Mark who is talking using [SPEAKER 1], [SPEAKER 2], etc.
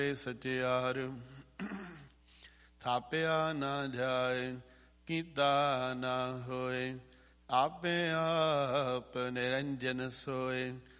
[SPEAKER 1] ਸਚਿਆਰ ਥਾਪਿਆ ਨਾ ਜਾਏ, ਕੀਤਾ ਨਾ ਹੋਏ, ਆਪੇ ਆਪ ਨਿਰੰਜਨ ਸੋਏ।